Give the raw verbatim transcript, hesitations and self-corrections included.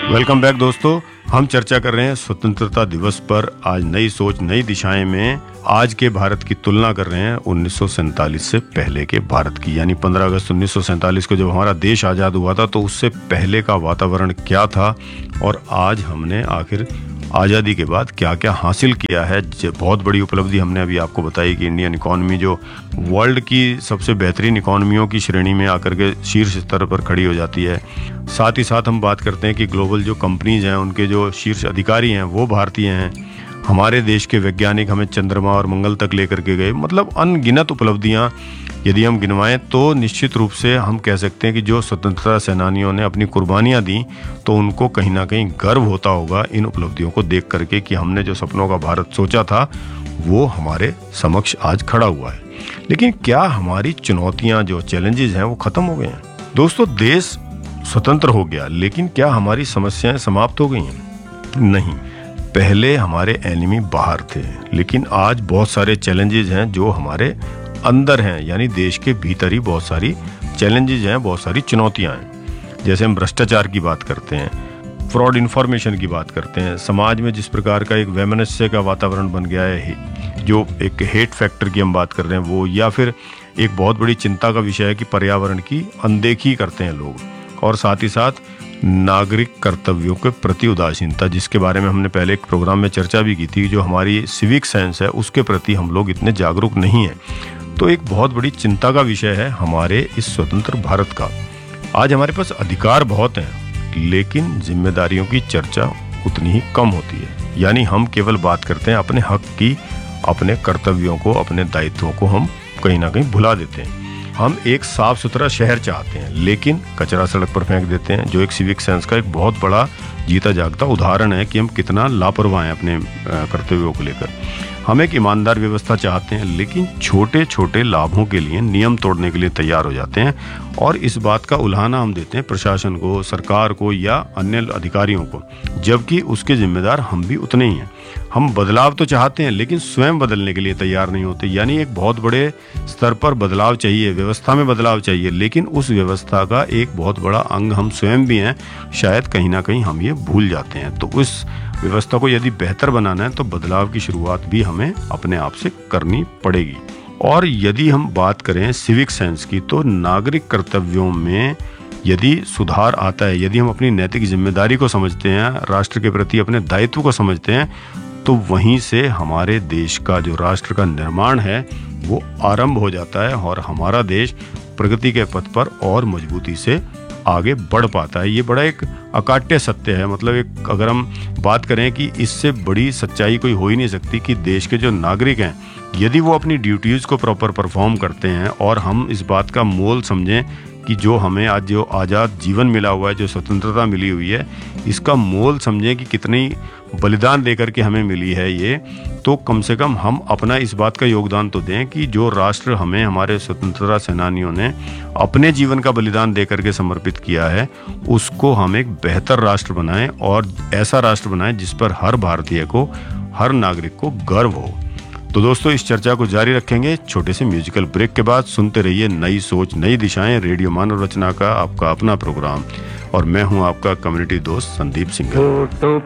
Welcome back दोस्तों। हम चर्चा कर रहे हैं स्वतंत्रता दिवस पर। आज नई सोच नई दिशाएं में आज के भारत की तुलना कर रहे हैं उन्नीस सौ सैंतालीस से पहले के भारत की, यानी पंद्रह अगस्त उन्नीस सौ सैंतालीस को जब हमारा देश आज़ाद हुआ था तो उससे पहले का वातावरण क्या था और आज हमने आखिर आज़ादी के बाद क्या क्या हासिल किया है। बहुत बड़ी उपलब्धि हमने अभी आपको बताई कि इंडियन इकॉनमी जो वर्ल्ड की सबसे बेहतरीन इकॉनमियों की श्रेणी में आकर के शीर्ष स्तर पर खड़ी हो जाती है। साथ ही साथ हम बात करते हैं कि ग्लोबल जो कंपनीज हैं उनके जो शीर्ष अधिकारी हैं वो भारतीय हैं। हमारे देश के वैज्ञानिक हमें चंद्रमा और मंगल तक लेकर के गए। मतलब अनगिनत उपलब्धियां यदि हम गिनवाएं तो निश्चित रूप से हम कह सकते हैं कि जो स्वतंत्रता सेनानियों ने अपनी कुर्बानियां दी तो उनको कहीं ना कहीं गर्व होता होगा इन उपलब्धियों को देख करके कि हमने जो सपनों का भारत सोचा था वो हमारे समक्ष आज खड़ा हुआ है। लेकिन क्या हमारी चुनौतियां जो चैलेंजेस हैं वो खत्म हो गए हैं? दोस्तों, देश स्वतंत्र हो गया, लेकिन क्या हमारी समस्याएं समाप्त हो गई हैं? नहीं। पहले हमारे एनिमी बाहर थे, लेकिन आज बहुत सारे चैलेंजेस हैं जो हमारे अंदर हैं, यानी देश के भीतर ही बहुत सारी चैलेंजेस हैं, बहुत सारी चुनौतियां हैं। जैसे हम भ्रष्टाचार की बात करते हैं, फ्रॉड इन्फॉर्मेशन की बात करते हैं, समाज में जिस प्रकार का एक वैमनस्य का वातावरण बन गया है, जो एक हेट फैक्टर की हम बात कर रहे हैं वो, या फिर एक बहुत बड़ी चिंता का विषय है कि पर्यावरण की अनदेखी करते हैं लोग, और साथ ही साथ नागरिक कर्तव्यों के प्रति उदासीनता, जिसके बारे में हमने पहले एक प्रोग्राम में चर्चा भी की थी। जो हमारी सिविक सेंस है उसके प्रति हम लोग इतने जागरूक नहीं हैं। तो एक बहुत बड़ी चिंता का विषय है हमारे इस स्वतंत्र भारत का। आज हमारे पास अधिकार बहुत हैं, लेकिन जिम्मेदारियों की चर्चा उतनी ही कम होती है। यानी हम केवल बात करते हैं अपने हक की, अपने कर्तव्यों को, अपने दायित्वों को हम कहीं ना कहीं भुला देते हैं। हम एक साफ सुथरा शहर चाहते हैं, लेकिन कचरा सड़क पर फेंक देते हैं, जो एक सिविक सेंस का एक बहुत बड़ा जीता जागता उदाहरण है कि हम कितना लापरवाह हैं अपने कर्तव्यों को लेकर। हम एक ईमानदार व्यवस्था चाहते हैं, लेकिन छोटे छोटे लाभों के लिए नियम तोड़ने के लिए तैयार हो जाते हैं, और इस बात का उल्हाना हम देते हैं प्रशासन को, सरकार को या अन्य अधिकारियों को, जबकि उसके जिम्मेदार हम भी उतने ही हैं। हम बदलाव तो चाहते हैं, लेकिन स्वयं बदलने के लिए तैयार नहीं होते। यानी एक बहुत बड़े स्तर पर बदलाव चाहिए, व्यवस्था में बदलाव चाहिए, लेकिन उस व्यवस्था का एक बहुत बड़ा अंग हम स्वयं भी हैं। शायद कहीं ना कहीं हम ये भूल जाते हैं। तो उस व्यवस्था को यदि बेहतर बनाना है तो बदलाव की शुरुआत भी हमें अपने आप से करनी पड़ेगी। और यदि हम बात करें सिविक सेंस की, तो नागरिक कर्तव्यों में यदि सुधार आता है, यदि हम अपनी नैतिक जिम्मेदारी को समझते हैं, राष्ट्र के प्रति अपने दायित्व को समझते हैं, तो वहीं से हमारे देश का जो राष्ट्र का निर्माण है वो आरंभ हो जाता है और हमारा देश प्रगति के पथ पर और मजबूती से आगे बढ़ पाता है। ये बड़ा एक अकाट्य सत्य है। मतलब एक अगर हम बात करें कि इससे बड़ी सच्चाई कोई हो ही नहीं सकती कि देश के जो नागरिक हैं यदि वो अपनी ड्यूटीज़ को प्रॉपर परफॉर्म करते हैं, और हम इस बात का मोल समझें कि जो हमें आज जो आज़ाद जीवन मिला हुआ है, जो स्वतंत्रता मिली हुई है, इसका मोल समझें कि कितनी बलिदान देकर के हमें मिली है ये, तो कम से कम हम अपना इस बात का योगदान तो दें कि जो राष्ट्र हमें हमारे स्वतंत्रता सेनानियों ने अपने जीवन का बलिदान देकर के समर्पित किया है, उसको हम एक बेहतर राष्ट्र बनाएं, और ऐसा राष्ट्र बनाएं जिस पर हर भारतीय को, हर नागरिक को गर्व हो। तो दोस्तों, इस चर्चा को जारी रखेंगे छोटे से म्यूजिकल ब्रेक के बाद। सुनते रहिए नई सोच नई दिशाएं, रेडियो मानव रचना का आपका अपना प्रोग्राम, और मैं हूं आपका कम्युनिटी दोस्त संदीप सिंह।